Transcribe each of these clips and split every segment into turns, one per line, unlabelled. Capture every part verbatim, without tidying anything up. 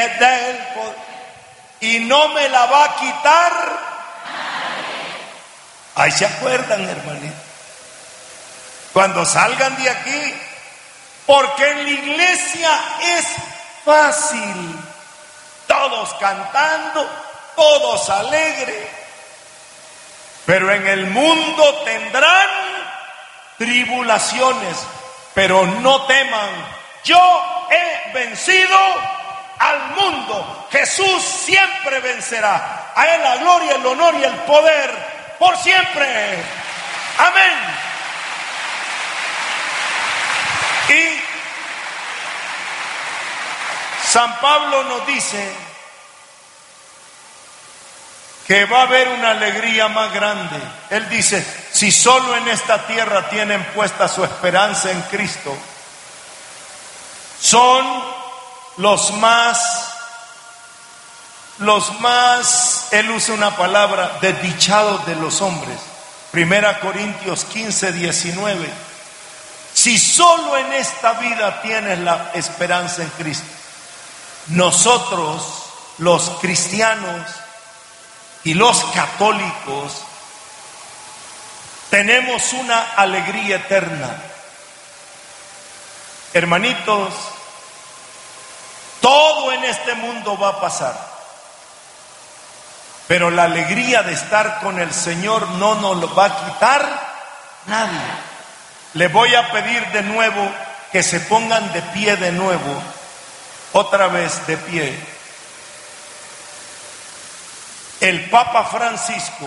me da el poder y no me la va a quitar. Ahí se acuerdan, hermanito, cuando salgan de aquí, porque en la iglesia es fácil, todos cantando, todos alegres, pero en el mundo tendrán tribulaciones, pero no teman, yo he vencido al mundo. Jesús siempre vencerá, a Él la gloria, el honor y el poder por siempre. Amén. Y San Pablo nos dice que va a haber una alegría más grande. Él dice, si solo en esta tierra tienen puesta su esperanza en Cristo, son los más, los más, él usa una palabra, desdichados de los hombres. Primera Corintios quince, diecinueve. Si solo en esta vida tienes la esperanza en Cristo, nosotros, los cristianos y los católicos, tenemos una alegría eterna. Hermanitos, todo en este mundo va a pasar, pero la alegría de estar con el Señor no nos lo va a quitar nadie. Le voy a pedir de nuevo que se pongan de pie de nuevo, otra vez de pie. El Papa Francisco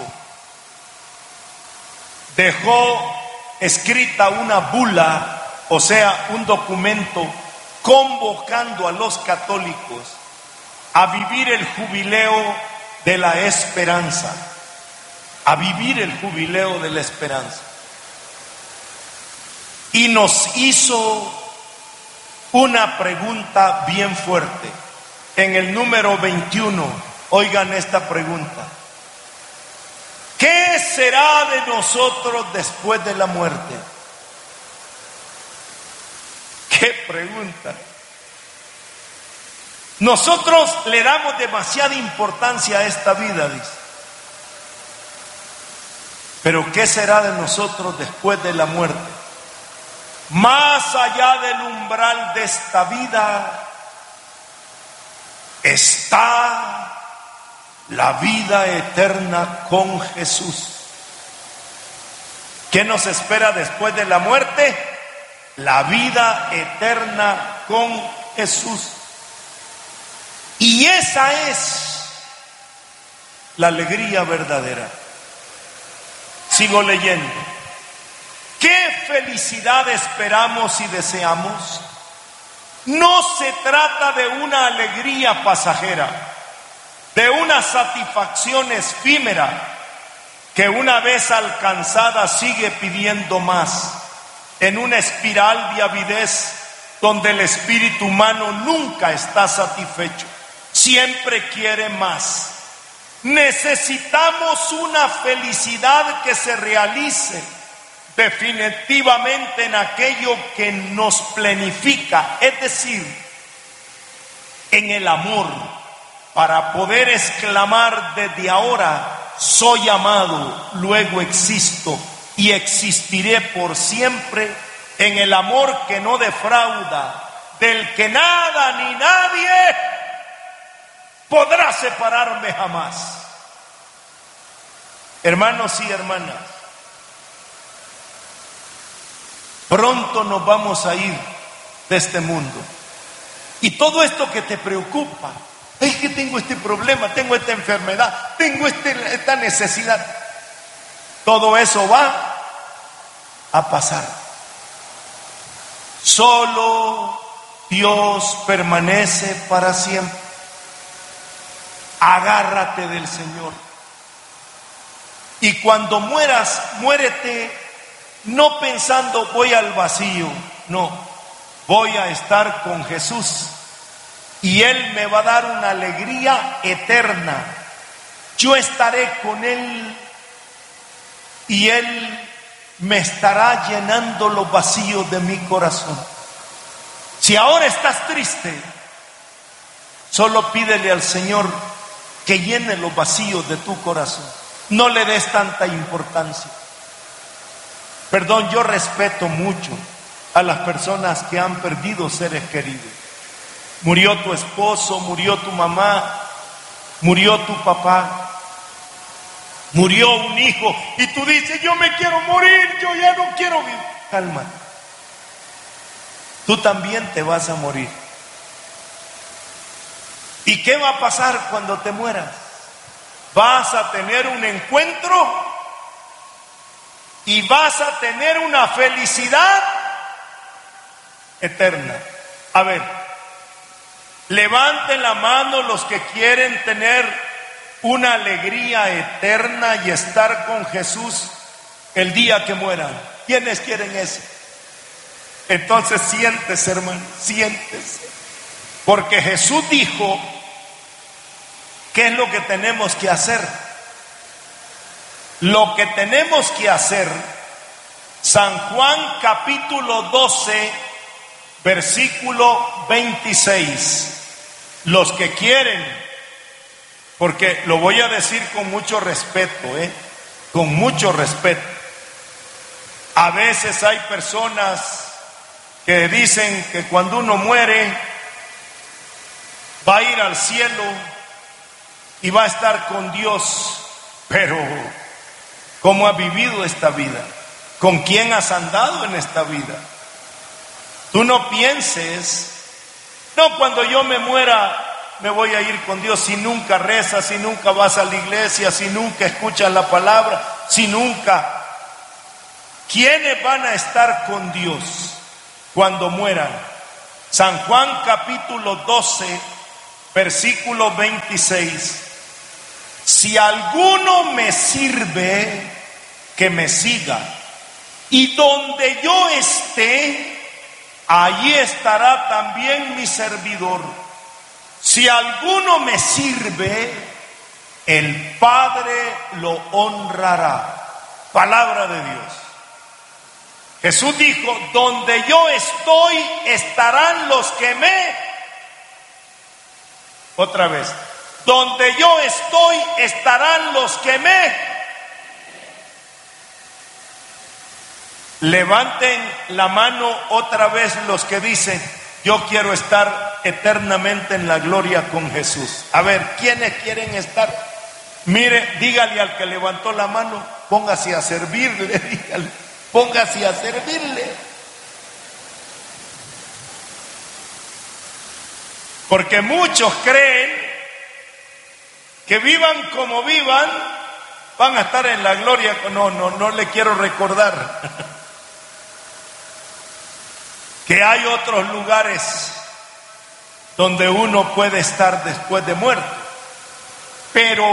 dejó escrita una bula, o sea, un documento convocando a los católicos a vivir el jubileo de la esperanza, a vivir el jubileo de la esperanza. Y nos hizo una pregunta bien fuerte. En el número veintiuno, oigan esta pregunta: ¿qué será de nosotros después de la muerte? ¡Qué pregunta! Nosotros le damos demasiada importancia a esta vida, dice. Pero ¿qué será de nosotros después de la muerte? Más allá del umbral de esta vida está la vida eterna con Jesús. ¿Qué nos espera después de la muerte? La vida eterna con Jesús. Y esa es la alegría verdadera. Sigo leyendo. ¿Qué felicidad esperamos y deseamos? No se trata de una alegría pasajera, de una satisfacción efímera que una vez alcanzada sigue pidiendo más, en una espiral de avidez donde el espíritu humano nunca está satisfecho, siempre quiere más. Necesitamos una felicidad que se realice definitivamente en aquello que nos plenifica, es decir, en el amor, para poder exclamar desde ahora: soy amado, luego existo y existiré por siempre en el amor que no defrauda, del que nada ni nadie podrá separarme jamás. Hermanos y hermanas, pronto nos vamos a ir de este mundo. Y todo esto que te preocupa, es que tengo este problema, tengo esta enfermedad, tengo este, esta necesidad, todo eso va a pasar. Solo Dios permanece para siempre. Agárrate del Señor. Y cuando mueras, muérete no pensando voy al vacío, no, voy a estar con Jesús y Él me va a dar una alegría eterna. Yo estaré con Él y Él me estará llenando los vacíos de mi corazón. Si ahora estás triste, Solo pídele al Señor que llene los vacíos de tu corazón. No le des tanta importancia. Perdón, yo respeto mucho a las personas que han perdido seres queridos. Murió tu esposo, murió tu mamá, murió tu papá, murió un hijo y tú dices, yo me quiero morir, yo ya no quiero vivir. Calma. Tú también te vas a morir. ¿Y qué va a pasar cuando te mueras? Vas a tener un encuentro y vas a tener una felicidad eterna. A ver, levanten la mano los que quieren tener una alegría eterna y estar con Jesús el día que mueran. ¿Quiénes quieren eso? Entonces siéntese, hermano, siéntese. Porque Jesús dijo, ¿qué es lo que tenemos que hacer? Lo que tenemos que hacer, San Juan capítulo doce, versículo veintiséis. Los que quieren, porque lo voy a decir con mucho respeto, ¿eh? Con mucho respeto. A veces hay personas que dicen que cuando uno muere va a ir al cielo y va a estar con Dios. Pero ¿cómo has vivido esta vida? ¿Con quién has andado en esta vida? Tú no pienses, no, cuando yo me muera me voy a ir con Dios. Si nunca rezas, si nunca vas a la iglesia, si nunca escuchas la palabra, si nunca. ¿Quiénes van a estar con Dios cuando mueran? San Juan capítulo doce, versículo veintiséis. Si alguno me sirve, que me siga, y donde yo esté, allí estará también mi servidor. Si alguno me sirve, el Padre lo honrará. Palabra de Dios. Jesús dijo, donde yo estoy, estarán los que me... Otra vez. Donde yo estoy, estarán los que me... Levanten la mano otra vez los que dicen, yo quiero estar eternamente en la gloria con Jesús. A ver, ¿quiénes quieren estar? Mire, dígale al que levantó la mano, póngase a servirle, dígale, póngase a servirle. Porque muchos creen que vivan como vivan, van a estar en la gloria. No, no, no le quiero recordar que hay otros lugares donde uno puede estar después de muerto. Pero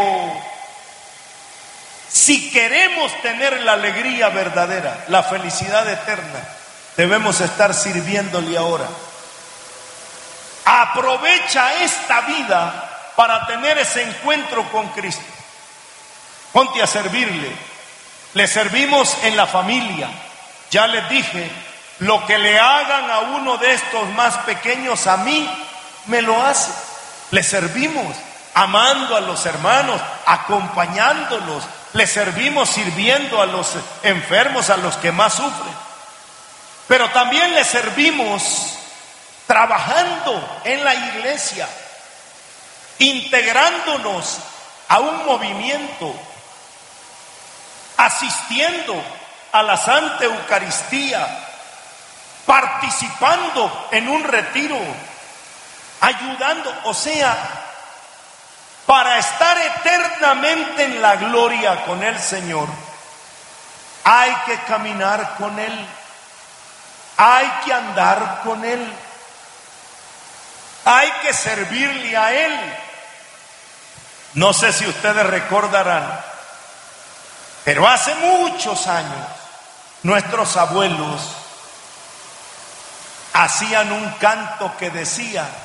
si queremos tener la alegría verdadera, la felicidad eterna, debemos estar sirviéndole ahora. Aprovecha esta vida para tener ese encuentro con Cristo. Ponte a servirle. Le servimos en la familia. Ya les dije, lo que le hagan a uno de estos más pequeños, a mí me lo hace. Le servimos amando a los hermanos, acompañándolos. Le servimos sirviendo a los enfermos, a los que más sufren. Pero también le servimos trabajando en la iglesia, integrándonos a un movimiento, asistiendo a la Santa Eucaristía, participando en un retiro, ayudando, o sea, para estar eternamente en la gloria con el Señor, hay que caminar con Él, hay que andar con Él, hay que servirle a Él. No sé si ustedes recordarán, pero hace muchos años nuestros abuelos hacían un canto que decía,